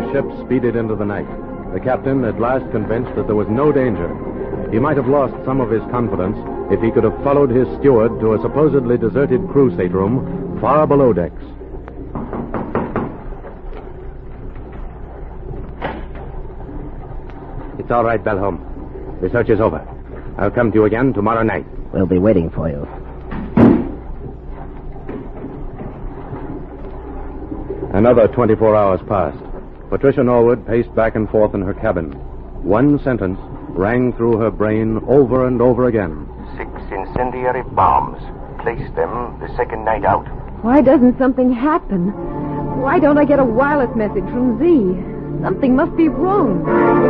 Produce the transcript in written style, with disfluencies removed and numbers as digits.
ship speeded into the night. The captain, at last convinced that there was no danger. He might have lost some of his confidence if he could have followed his steward to a supposedly deserted crew stateroom far below decks. It's all right, Belholm. The search is over. I'll come to you again tomorrow night. We'll be waiting for you. Another 24 hours passed. Patricia Norwood paced back and forth in her cabin. One sentence rang through her brain over and over again. 6 incendiary bombs. Place them the second night out. Why doesn't something happen? Why don't I get a wireless message from Z? Something must be wrong.